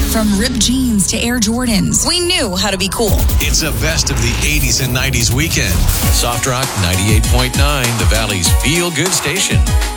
From ripped jeans to Air Jordans, we knew how to be cool. It's a best of the 80s and 90s weekend. Soft Rock 98.9, the Valley's feel-good station.